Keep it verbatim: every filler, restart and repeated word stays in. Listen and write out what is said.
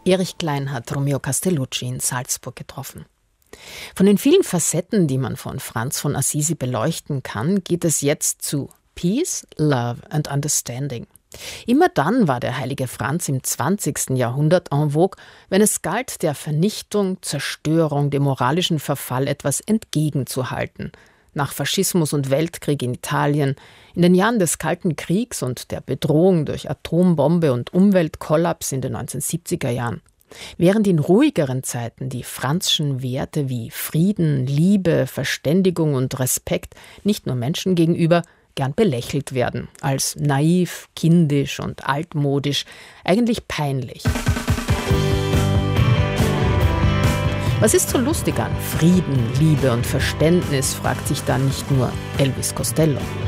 Erich Klein hat Romeo Castellucci in Salzburg getroffen. Von den vielen Facetten, die man von Franz von Assisi beleuchten kann, geht es jetzt zu Peace, Love and Understanding. Immer dann war der heilige Franz im zwanzigsten Jahrhundert en vogue, wenn es galt, der Vernichtung, Zerstörung, dem moralischen Verfall etwas entgegenzuhalten. Nach Faschismus und Weltkrieg in Italien, in den Jahren des Kalten Kriegs und der Bedrohung durch Atombombe und Umweltkollaps in den neunzehnhundertsiebziger Jahren. Während in ruhigeren Zeiten die Franzschen Werte wie Frieden, Liebe, Verständigung und Respekt nicht nur Menschen gegenüber gern belächelt werden, als naiv, kindisch und altmodisch, eigentlich peinlich. Was ist so lustig an Frieden, Liebe und Verständnis, fragt sich da nicht nur Elvis Costello.